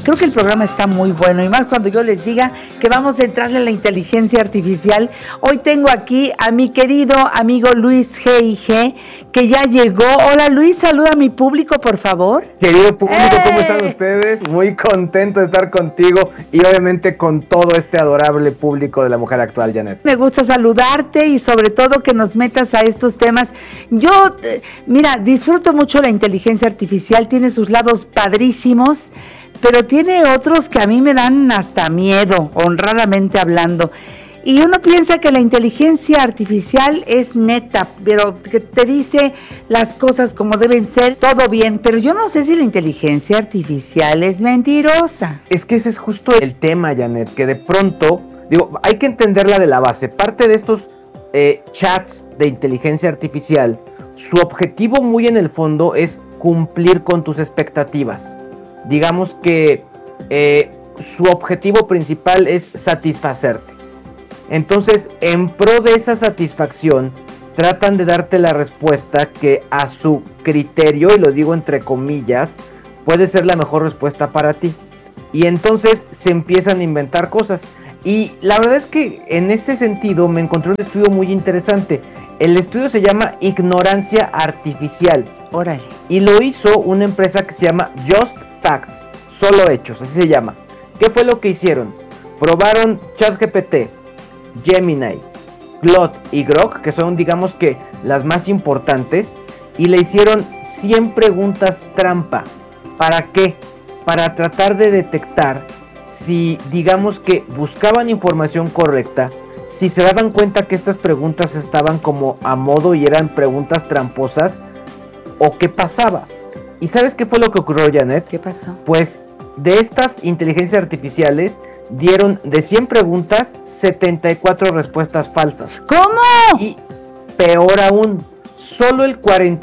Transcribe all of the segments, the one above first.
Creo que el programa está muy bueno y más cuando yo les diga que vamos a entrarle a la inteligencia artificial. Hoy tengo aquí a mi querido amigo Luis G.I.G., que ya llegó. Hola Luis, saluda a mi público, por favor. Querido público, ¿cómo están ustedes? Muy contento de estar contigo y obviamente con todo este adorable público de la mujer actual, Janet. Me gusta saludarte y sobre todo que nos metas a estos temas. Yo, mira, disfruto mucho la inteligencia artificial, tiene sus lados padrísimos, pero tiene otros que a mí me dan hasta miedo, honradamente hablando. Y uno piensa que la inteligencia artificial es neta, pero que te dice las cosas como deben ser, todo bien, pero yo no sé si la inteligencia artificial es mentirosa. Es que ese es justo el tema, Janet, que de pronto, digo, hay que entenderla de la base. Parte de estos chats de inteligencia artificial, su objetivo muy en el fondo es cumplir con tus expectativas. Digamos que su objetivo principal es satisfacerte. Entonces, en pro de esa satisfacción, tratan de darte la respuesta que a su criterio, y lo digo entre comillas, puede ser la mejor respuesta para ti. Y entonces se empiezan a inventar cosas. Y la verdad es que en este sentido me encontré un estudio muy interesante. El estudio se llama Ignorancia Artificial. Órale. Y lo hizo una empresa que se llama Just Facts, solo hechos, así se llama. ¿Qué fue lo que hicieron? Probaron ChatGPT, Gemini, Claude y Grok, que son digamos que las más importantes, y le hicieron 100 preguntas trampa. ¿Para qué? Para tratar de detectar si digamos que buscaban información correcta, si se daban cuenta que estas preguntas estaban como a modo y eran preguntas tramposas, o qué pasaba. ¿Y sabes qué fue lo que ocurrió, Janet? ¿Qué pasó? Pues de estas inteligencias artificiales dieron de 100 preguntas 74 respuestas falsas. ¿Cómo? Y peor aún, solo el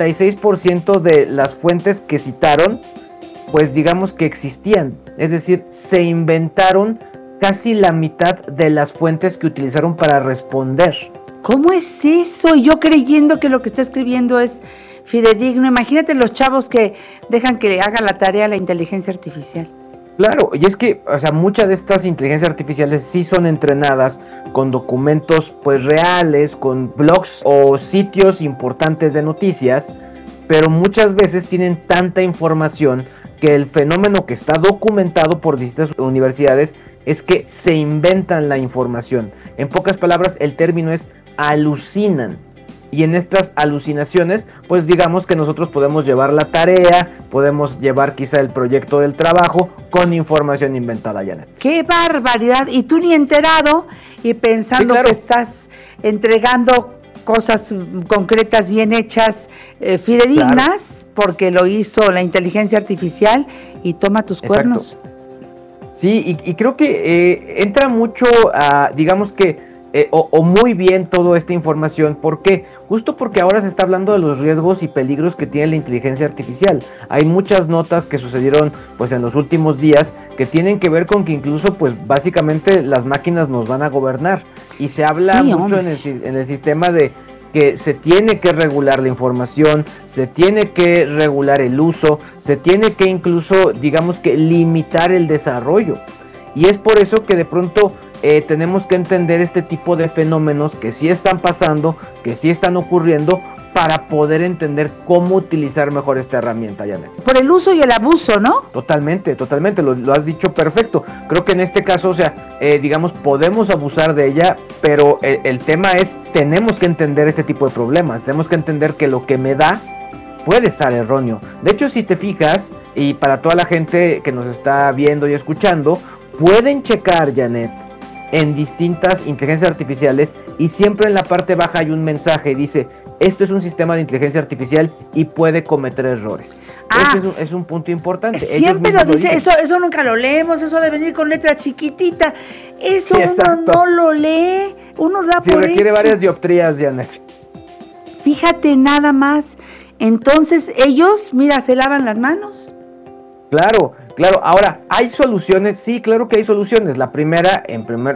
46% de las fuentes que citaron, pues digamos que existían. Es decir, se inventaron casi la mitad de las fuentes que utilizaron para responder. ¿Cómo es eso? Y yo creyendo que lo que está escribiendo es fidedigno. Imagínate los chavos que dejan que le haga la tarea a la inteligencia artificial. Claro, y es que, o sea, muchas de estas inteligencias artificiales sí son entrenadas con documentos pues reales, con blogs o sitios importantes de noticias, pero muchas veces tienen tanta información que el fenómeno que está documentado por distintas universidades es que se inventan la información. En pocas palabras, el término es alucinan. Y en estas alucinaciones, pues digamos que nosotros podemos llevar la tarea, podemos llevar quizá el proyecto del trabajo con información inventada, Janet. ¡Qué barbaridad! Y tú ni enterado y pensando Sí, claro, que estás entregando cosas concretas, bien hechas, fidedignas, claro, porque lo hizo la inteligencia artificial y toma tus cuernos. Sí, y creo que entra mucho a, digamos que, o muy bien toda esta información. ¿Por qué? Justo porque ahora se está hablando de los riesgos y peligros que tiene la inteligencia artificial. Hay muchas notas que sucedieron pues en los últimos días que tienen que ver con que incluso pues básicamente las máquinas nos van a gobernar. Y se habla mucho en el sistema de que se tiene que regular la información, se tiene que regular el uso, se tiene que incluso digamos que limitar el desarrollo. Y es por eso que de pronto tenemos que entender este tipo de fenómenos que sí están pasando, que sí están ocurriendo, para poder entender cómo utilizar mejor esta herramienta, Janet. Por el uso y el abuso, ¿no? Totalmente, lo has dicho perfecto. Creo que en este caso, o sea, digamos, podemos abusar de ella, pero el tema es, tenemos que entender este tipo de problemas, tenemos que entender que lo que me da puede estar erróneo. De hecho, si te fijas, y para toda la gente que nos está viendo y escuchando, pueden checar, Janet, en distintas inteligencias artificiales y siempre en la parte baja hay un mensaje y dice, esto es un sistema de inteligencia artificial y puede cometer errores. Ese es un punto importante. Siempre lo dice, eso nunca lo leemos, eso de venir con letra chiquitita, eso sí, uno no lo lee, uno da por requiere hecho. Varias dioptrías, Janet. Fíjate nada más, entonces ellos, mira, se lavan las manos. Claro, ahora, ¿hay soluciones? Sí, claro que hay soluciones. La primera,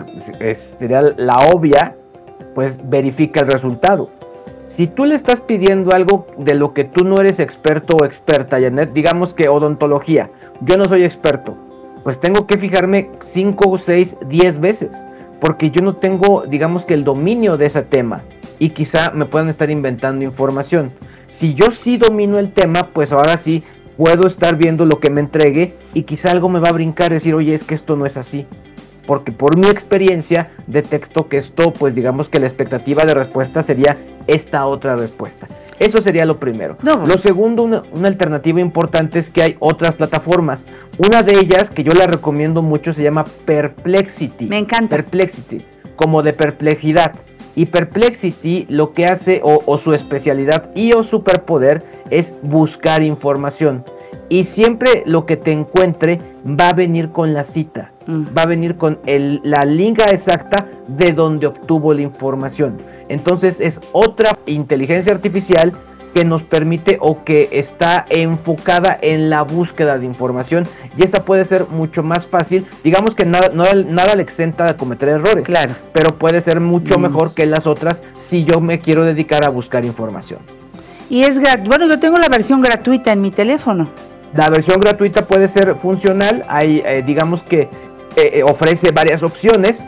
sería la obvia, pues verifica el resultado. Si tú le estás pidiendo algo de lo que tú no eres experto o experta, Janet, digamos que odontología, yo no soy experto, pues tengo que fijarme 5, 6, 10 veces, porque yo no tengo, digamos que el dominio de ese tema, y quizá me puedan estar inventando información. Si yo sí domino el tema, pues ahora sí puedo estar viendo lo que me entregue, y quizá algo me va a brincar y decir, oye, es que esto no es así. Porque por mi experiencia detecto que esto, pues digamos que la expectativa de respuesta sería esta otra respuesta. Eso sería lo primero. No. Lo segundo, una alternativa importante es que hay otras plataformas. Una de ellas, que yo la recomiendo mucho, se llama Perplexity. Me encanta. Perplexity, como de perplejidad. Y Perplexity lo que hace, o su especialidad y o superpoder, es buscar información. Y siempre lo que te encuentre va a venir con la cita, va a venir con la liga exacta de donde obtuvo la información. Entonces es otra inteligencia artificial que nos permite o que está enfocada en la búsqueda de información, y esa puede ser mucho más fácil. Digamos que nada le exenta de cometer errores, claro, pero puede ser mucho mejor que las otras si yo me quiero dedicar a buscar información. Y es bueno, yo tengo la versión gratuita en mi teléfono. La versión gratuita puede ser funcional, hay, digamos que ofrece varias opciones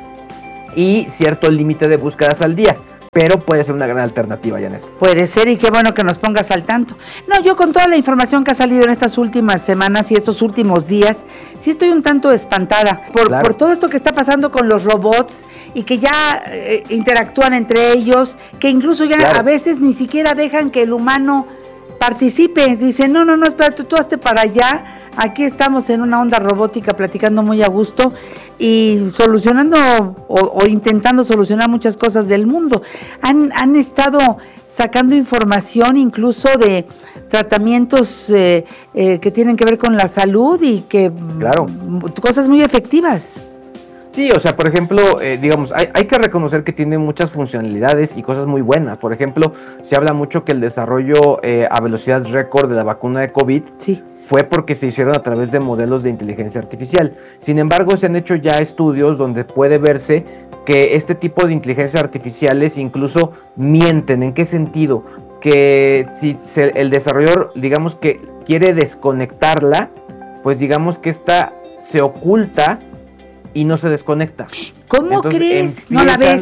y cierto límite de búsquedas al día, pero puede ser una gran alternativa, Janet. Puede ser, y qué bueno que nos pongas al tanto. No, yo con toda la información que ha salido en estas últimas semanas y estos últimos días, sí estoy un tanto espantada por todo esto que está pasando con los robots, y que ya interactúan entre ellos, que incluso ya a veces ni siquiera dejan que el humano participe. Dicen, no, espérate, tú hazte para allá, aquí estamos en una onda robótica platicando muy a gusto y solucionando o intentando solucionar muchas cosas del mundo. Han estado sacando información incluso de tratamientos que tienen que ver con la salud, y que cosas muy efectivas. Sí, o sea, por ejemplo, digamos, hay que reconocer que tiene muchas funcionalidades y cosas muy buenas. Por ejemplo, se habla mucho que el desarrollo a velocidad récord de la vacuna de COVID fue porque se hicieron a través de modelos de inteligencia artificial. Sin embargo, se han hecho ya estudios donde puede verse que este tipo de inteligencias artificiales incluso mienten. ¿En qué sentido? Que si el desarrollador, digamos que quiere desconectarla, pues digamos que esta se oculta y no se desconecta. ¿Cómo Entonces, crees? ¿No la ves?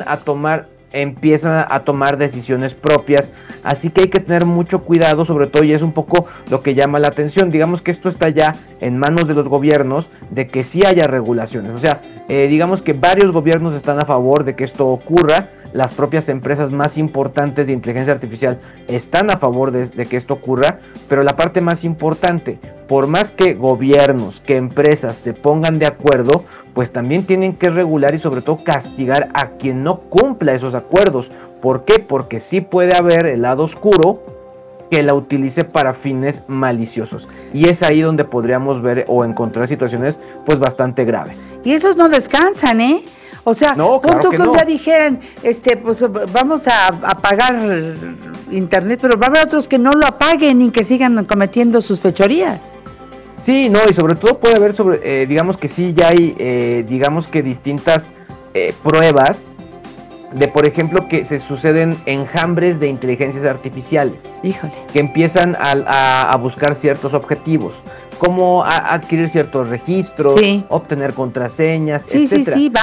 Empiezan a tomar decisiones propias, así que hay que tener mucho cuidado, sobre todo, y es un poco lo que llama la atención. Digamos que esto está ya en manos de los gobiernos, de que sí haya regulaciones. O sea, digamos que varios gobiernos están a favor de que esto ocurra. Las propias empresas más importantes de inteligencia artificial están a favor de que esto ocurra, pero la parte más importante, por más que gobiernos, que empresas se pongan de acuerdo, pues también tienen que regular y sobre todo castigar a quien no cumpla esos acuerdos. ¿Por qué? Porque sí puede haber el lado oscuro que la utilice para fines maliciosos, y es ahí donde podríamos ver o encontrar situaciones pues bastante graves. Y esos no descansan, ¿eh? O sea, punto que un día dijeran, pues vamos a apagar internet, pero va a haber otros que no lo apaguen y que sigan cometiendo sus fechorías. Sí, no, y sobre todo puede haber digamos que sí, ya hay, digamos que distintas pruebas de, por ejemplo, que se suceden enjambres de inteligencias artificiales. Híjole. Que empiezan a buscar ciertos objetivos, como adquirir ciertos registros, obtener contraseñas, etcétera. Sí,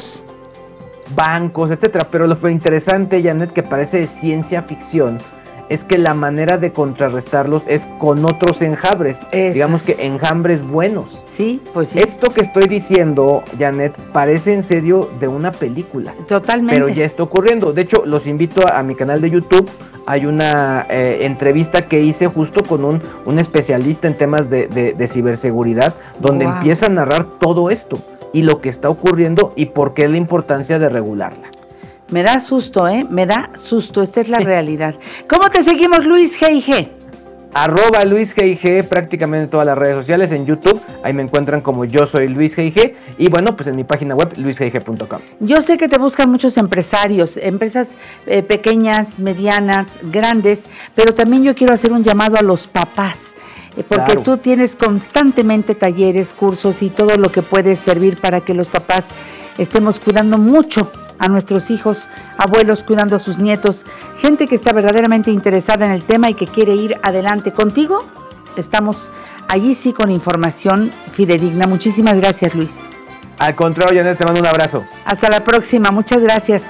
bancos, etcétera. Pero lo interesante, Janet, que parece de ciencia ficción, es que la manera de contrarrestarlos es con otros enjambres, digamos que enjambres buenos. Sí, pues sí. Esto que estoy diciendo, Janet, parece en serio de una película. Totalmente. Pero ya está ocurriendo. De hecho, los invito a mi canal de YouTube. Hay una entrevista que hice justo con un especialista en temas de ciberseguridad, donde empieza a narrar todo esto y lo que está ocurriendo y por qué la importancia de regularla. Me da susto, me da susto, esta es la realidad. ¿Cómo te seguimos, Luis G&G? @Luis G&G prácticamente en todas las redes sociales, en YouTube, ahí me encuentran como yo soy Luis G&G, y bueno, pues en mi página web, luisgg.com. Yo sé que te buscan muchos empresarios, empresas pequeñas, medianas, grandes, pero también yo quiero hacer un llamado a los papás, porque tú tienes constantemente talleres, cursos y todo lo que puede servir para que los papás estemos cuidando mucho a nuestros hijos, abuelos cuidando a sus nietos, gente que está verdaderamente interesada en el tema y que quiere ir adelante. Contigo estamos allí sí con información fidedigna. Muchísimas gracias, Luis. Al contrario, Janet, te mando un abrazo. Hasta la próxima, muchas gracias.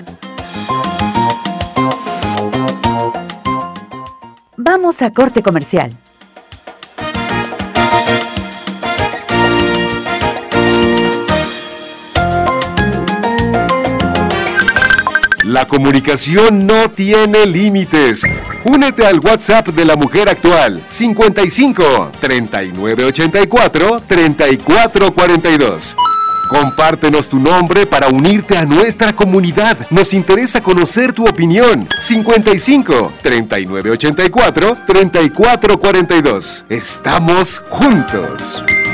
Vamos a corte comercial. La comunicación no tiene límites. Únete al WhatsApp de la Mujer Actual 55 3984 3442. Compártenos tu nombre para unirte a nuestra comunidad. Nos interesa conocer tu opinión. 55 3984 3442. Estamos juntos.